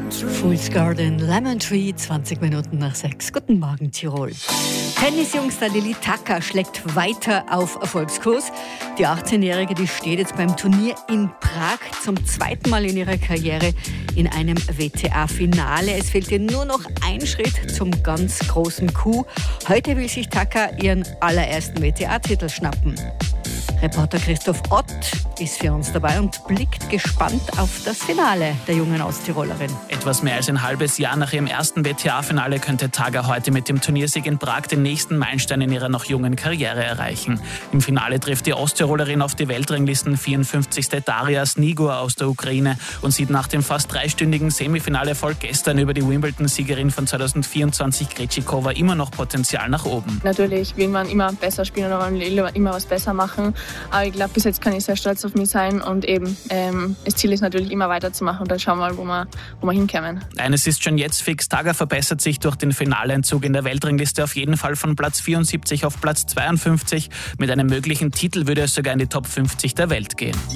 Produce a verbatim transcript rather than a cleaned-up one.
Fool's Garden, Lemon Tree, zwanzig Minuten nach sechs. Guten Morgen, Tirol. Tennisjungster Lili Tacka schlägt weiter auf Erfolgskurs. Die achtzehnjährige, die steht jetzt beim Turnier in Prag zum zweiten Mal in ihrer Karriere in einem W T A-Finale. Es fehlt ihr nur noch ein Schritt zum ganz großen Coup. Heute will sich Tacka ihren allerersten W T A-Titel schnappen. Reporter Christoph Ott ist für uns dabei und blickt gespannt auf das Finale der jungen Osttirolerin. Etwas mehr als ein halbes Jahr nach ihrem ersten W T A-Finale könnte Tacka heute mit dem Turniersieg in Prag den nächsten Meilenstein in ihrer noch jungen Karriere erreichen. Im Finale trifft die Osttirolerin auf die Weltranglisten vierundfünfzigste Daria Snigor aus der Ukraine und sieht nach dem fast dreistündigen Semifinale-Erfolg gestern über die Wimbledon-Siegerin von zweitausendvierundzwanzig Krejcikova immer noch Potenzial nach oben. Natürlich will man immer besser spielen oder man will immer was besser machen. Aber ich glaube, bis jetzt kann ich sehr stolz auf mich sein und eben ähm, das Ziel ist natürlich immer weiterzumachen und dann schauen wir mal, wo wir, wo wir hinkommen. Eines ist schon jetzt fix, Tacka verbessert sich durch den Finaleinzug in der Weltrangliste auf jeden Fall von Platz vierundsiebzig auf Platz zweiundfünfzig. Mit einem möglichen Titel würde es sogar in die Top fünfzig der Welt gehen.